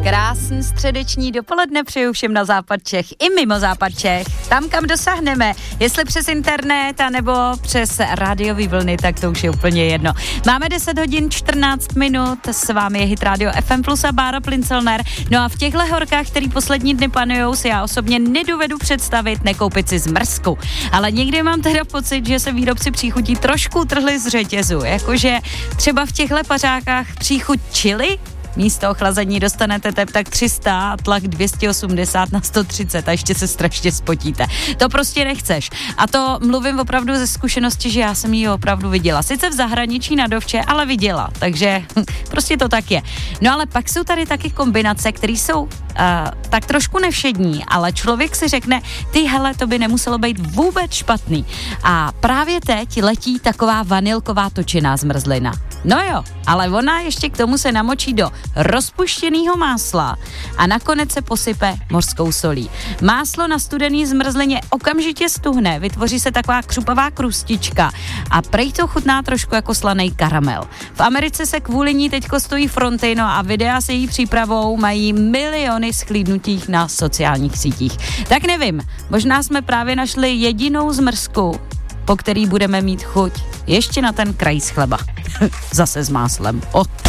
Krásný středeční dopoledne přeju všem na západ Čech i mimo západ Čech. Tam, kam dosáhneme, jestli přes internet anebo přes rádiový vlny, tak to už je úplně jedno. Máme 10 hodin 14 minut, s vámi je Hit Radio FM Plus a Bára Plincelner. No a v těchto horkách, který poslední dny panujou, si já osobně nedovedu představit nekoupit si zmrzku. Ale někdy mám teda pocit, že se výrobci příchutí trošku trhli z řetězu. Jakože třeba v těchto pařákách příchuť chili, místo ochlazení dostanete tep tak 300 a tlak 280 na 130 a ještě se strašně spotíte. To prostě nechceš. A to mluvím opravdu ze zkušenosti, že já jsem ji opravdu viděla. Sice v zahraničí na dovče, ale viděla. Takže prostě to tak je. No ale pak jsou tady taky kombinace, které jsou tak trošku nevšední, ale člověk si řekne, ty hele, to by nemuselo být vůbec špatný. A právě teď letí taková vanilková točená zmrzlina. No jo, ale ona ještě k tomu se namočí do rozpuštěného másla a nakonec se posype mořskou solí. Máslo na studený zmrzlině okamžitě stuhne, vytvoří se taková křupavá krustička a prej to chutná trošku jako slaný karamel. V Americe se kvůli ní teďko stojí fronty, no a videa s její přípravou mají miliony shlídnutích na sociálních sítích. Tak nevím, možná jsme právě našli jedinou zmrzku, po který budeme mít chuť ještě na ten krajíc chleba. Zase s máslem.